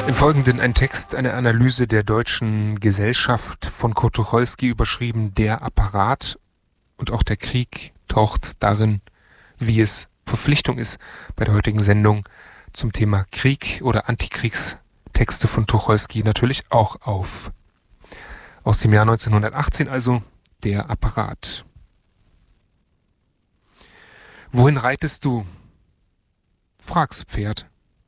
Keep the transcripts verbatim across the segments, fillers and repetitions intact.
Im Folgenden ein Text, eine Analyse der deutschen Gesellschaft von Kurt Tucholsky, überschrieben Der Apparat, und auch der Krieg taucht darin, wie es Verpflichtung ist, bei der heutigen Sendung zum Thema Krieg oder Antikriegstexte von Tucholsky natürlich auch auf. Aus dem Jahr neunzehnhundertachtzehn also Der Apparat. Wohin reitest du? Frag's Pferd.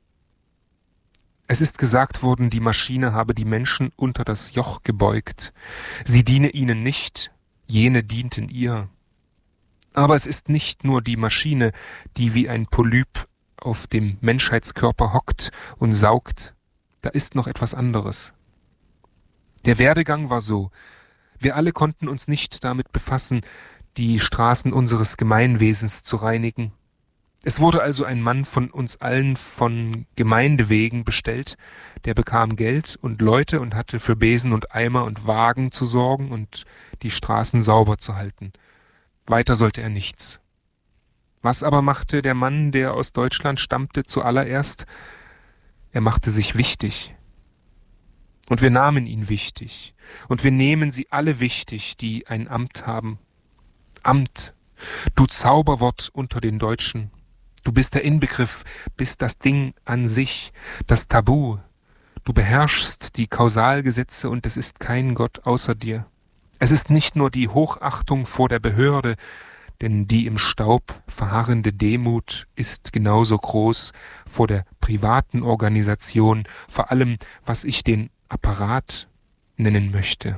Es ist gesagt worden, die Maschine habe die Menschen unter das Joch gebeugt. Sie diene ihnen nicht, jene dienten ihr. Aber es ist nicht nur die Maschine, die wie ein Polyp auf dem Menschheitskörper hockt und saugt. Da ist noch etwas anderes. Der Werdegang war so. Wir alle konnten uns nicht damit befassen, die Straßen unseres Gemeinwesens zu reinigen. Es wurde also ein Mann von uns allen von Gemeindewegen bestellt, der bekam Geld und Leute und hatte für Besen und Eimer und Wagen zu sorgen und die Straßen sauber zu halten. Weiter sollte er nichts. Was aber machte der Mann, der aus Deutschland stammte, zuallererst? Er machte sich wichtig. Und wir nahmen ihn wichtig. Und wir nehmen sie alle wichtig, die ein Amt haben. Amt, du Zauberwort unter den Deutschen. Du bist der Inbegriff, bist das Ding an sich, das Tabu. Du beherrschst die Kausalgesetze und es ist kein Gott außer dir. Es ist nicht nur die Hochachtung vor der Behörde, denn die im Staub verharrende Demut ist genauso groß vor der privaten Organisation, vor allem, was ich den Apparat nennen möchte.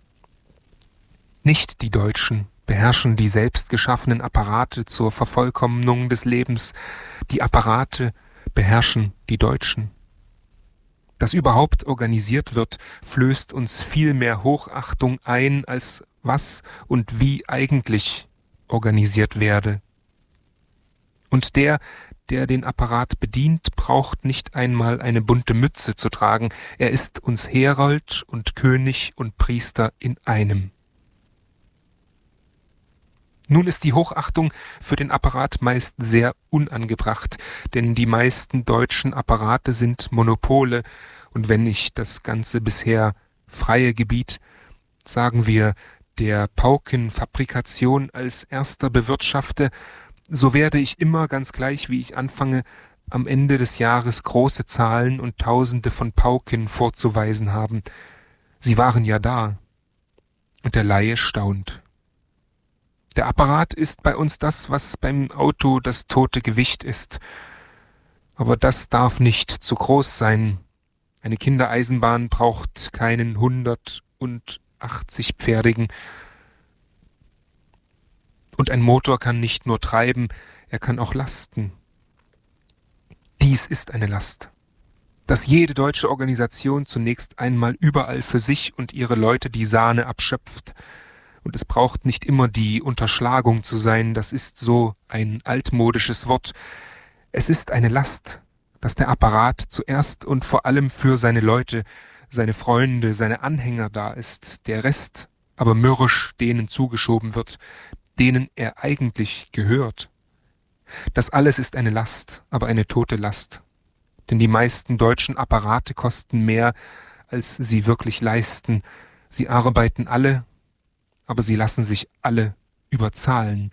Nicht die Deutschen beherrschen die selbst geschaffenen Apparate zur Vervollkommnung des Lebens. Die Apparate beherrschen die Deutschen. Dass überhaupt organisiert wird, flößt uns viel mehr Hochachtung ein, als was und wie eigentlich organisiert werde. Und der, der den Apparat bedient, braucht nicht einmal eine bunte Mütze zu tragen. Er ist uns Herold und König und Priester in einem. Nun ist die Hochachtung für den Apparat meist sehr unangebracht, denn die meisten deutschen Apparate sind Monopole, und wenn ich das ganze bisher freie Gebiet, sagen wir, der Paukenfabrikation als erster bewirtschafte, so werde ich immer, ganz gleich wie ich anfange, am Ende des Jahres große Zahlen und Tausende von Pauken vorzuweisen haben. Sie waren ja da. Und der Laie staunt. Der Apparat ist bei uns das, was beim Auto das tote Gewicht ist. Aber das darf nicht zu groß sein. Eine Kindereisenbahn braucht keinen hundertachtzig-pferdigen. Und ein Motor kann nicht nur treiben, er kann auch lasten. Dies ist eine Last. Dass jede deutsche Organisation zunächst einmal überall für sich und ihre Leute die Sahne abschöpft. Und es braucht nicht immer die Unterschlagung zu sein, das ist so ein altmodisches Wort. Es ist eine Last, dass der Apparat zuerst und vor allem für seine Leute, seine Freunde, seine Anhänger da ist, der Rest aber mürrisch denen zugeschoben wird, denen er eigentlich gehört. Das alles ist eine Last, aber eine tote Last. Denn die meisten deutschen Apparate kosten mehr, als sie wirklich leisten. Sie arbeiten alle, aber sie lassen sich alle überzahlen.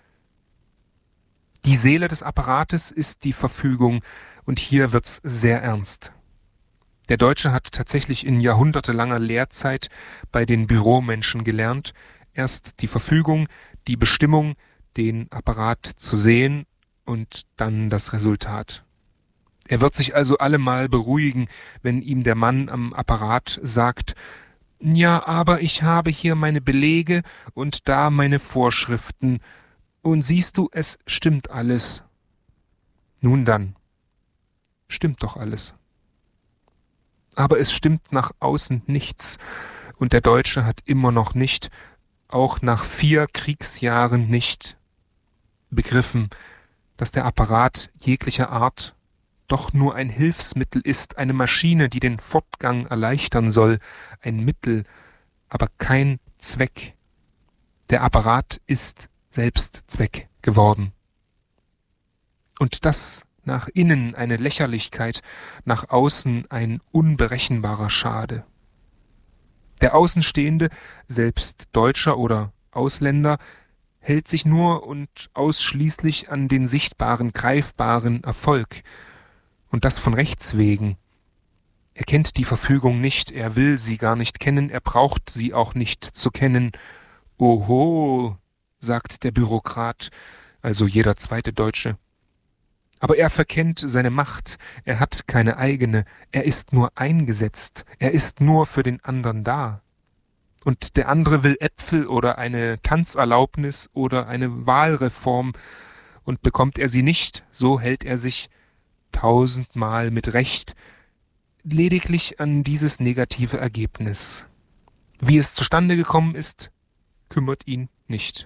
Die Seele des Apparates ist die Verfügung, und hier wird's sehr ernst. Der Deutsche hat tatsächlich in jahrhundertelanger Lehrzeit bei den Büromenschen gelernt, erst die Verfügung, die Bestimmung, den Apparat zu sehen und dann das Resultat. Er wird sich also allemal beruhigen, wenn ihm der Mann am Apparat sagt: Ja, aber ich habe hier meine Belege und da meine Vorschriften. Und siehst du, es stimmt alles. Nun dann, stimmt doch alles. Aber es stimmt nach außen nichts. Und der Deutsche hat immer noch nicht, auch nach vier Kriegsjahren nicht, begriffen, dass der Apparat jeglicher Art doch nur ein Hilfsmittel ist, eine Maschine, die den Fortgang erleichtern soll, ein Mittel, aber kein Zweck. Der Apparat ist selbst Zweck geworden. Und das nach innen eine Lächerlichkeit, nach außen ein unberechenbarer Schade. Der Außenstehende, selbst Deutscher oder Ausländer, hält sich nur und ausschließlich an den sichtbaren, greifbaren Erfolg, und das von Rechts wegen. Er kennt die Verfügung nicht, er will sie gar nicht kennen, er braucht sie auch nicht zu kennen. Oho, sagt der Bürokrat, also jeder zweite Deutsche. Aber er verkennt seine Macht, er hat keine eigene, er ist nur eingesetzt, er ist nur für den anderen da. Und der andere will Äpfel oder eine Tanzerlaubnis oder eine Wahlreform, und bekommt er sie nicht, so hält er sich tausendmal mit Recht lediglich an dieses negative Ergebnis. Wie es zustande gekommen ist, kümmert ihn nicht.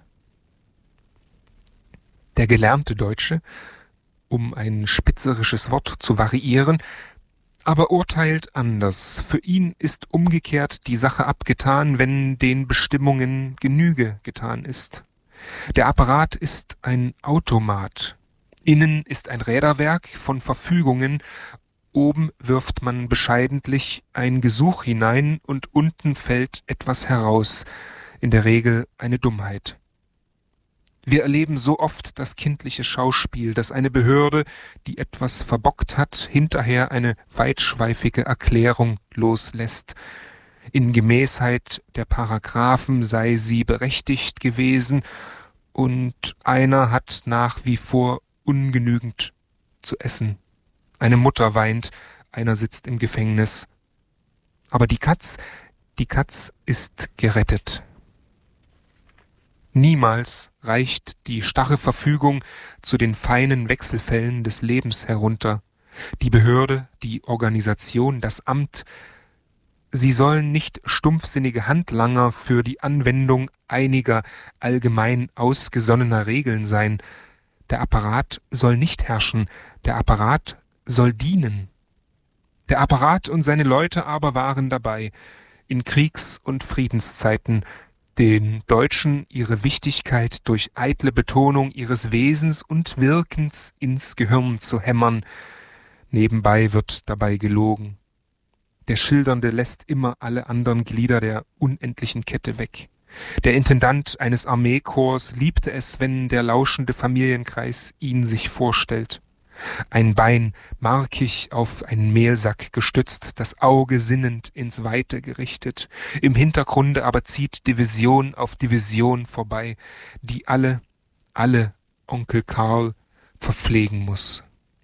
Der gelernte Deutsche, um ein spitzerisches Wort zu variieren, aber urteilt anders. Für ihn ist umgekehrt die Sache abgetan, wenn den Bestimmungen Genüge getan ist. Der Apparat ist ein Automat. Innen ist ein Räderwerk von Verfügungen. Oben wirft man bescheidentlich ein Gesuch hinein und unten fällt etwas heraus, in der Regel eine Dummheit. Wir erleben so oft das kindliche Schauspiel, dass eine Behörde, die etwas verbockt hat, hinterher eine weitschweifige Erklärung loslässt. In Gemäßheit der Paragraphen sei sie berechtigt gewesen und einer hat nach wie vor ungenügend zu essen. Eine Mutter weint, einer sitzt im Gefängnis. Aber die Katz, die Katz ist gerettet. Niemals reicht die starre Verfügung zu den feinen Wechselfällen des Lebens herunter. Die Behörde, die Organisation, das Amt, sie sollen nicht stumpfsinnige Handlanger für die Anwendung einiger allgemein ausgesonnener Regeln sein. Der Apparat soll nicht herrschen, der Apparat soll dienen. Der Apparat und seine Leute aber waren dabei, in Kriegs- und Friedenszeiten den Deutschen ihre Wichtigkeit durch eitle Betonung ihres Wesens und Wirkens ins Gehirn zu hämmern. Nebenbei wird dabei gelogen. Der Schildernde lässt immer alle anderen Glieder der unendlichen Kette weg. Der Intendant eines Armeekorps liebte es, wenn der lauschende Familienkreis ihn sich vorstellt. Ein Bein markig auf einen Mehlsack gestützt, das Auge sinnend ins Weite gerichtet. Im Hintergrunde aber zieht Division auf Division vorbei, die alle, alle Onkel Karl verpflegen muss.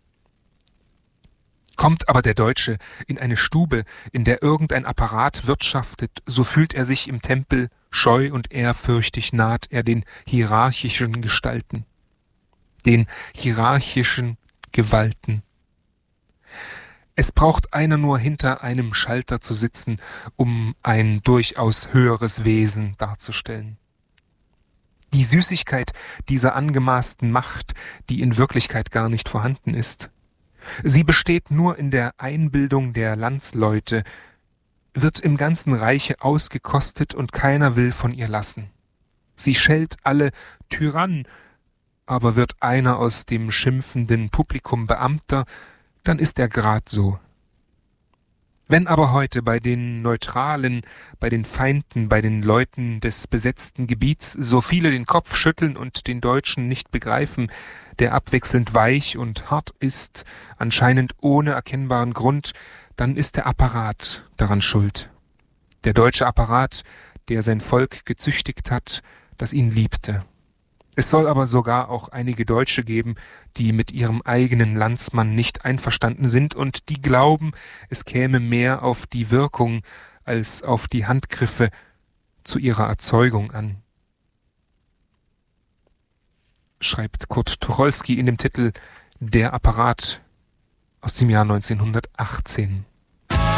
Kommt aber der Deutsche in eine Stube, in der irgendein Apparat wirtschaftet, so fühlt er sich im Tempel scheu und ehrfürchtig naht er den hierarchischen Gestalten, den hierarchischen Gewalten. Es braucht einer nur hinter einem Schalter zu sitzen, um ein durchaus höheres Wesen darzustellen. Die Süßigkeit dieser angemaßten Macht, die in Wirklichkeit gar nicht vorhanden ist. Sie besteht nur in der Einbildung der Landsleute, wird im ganzen Reiche ausgekostet und keiner will von ihr lassen. Sie schellt alle Tyrann, aber wird einer aus dem schimpfenden Publikum Beamter, dann ist er grad so. Wenn aber heute bei den Neutralen, bei den Feinden, bei den Leuten des besetzten Gebiets so viele den Kopf schütteln und den Deutschen nicht begreifen, der abwechselnd weich und hart ist, anscheinend ohne erkennbaren Grund, dann ist der Apparat daran schuld. Der deutsche Apparat, der sein Volk gezüchtigt hat, das ihn liebte. Es soll aber sogar auch einige Deutsche geben, die mit ihrem eigenen Landsmann nicht einverstanden sind und die glauben, es käme mehr auf die Wirkung als auf die Handgriffe zu ihrer Erzeugung an. Schreibt Kurt Tucholsky in dem Titel Der Apparat aus dem Jahr neunzehnhundertachtzehn.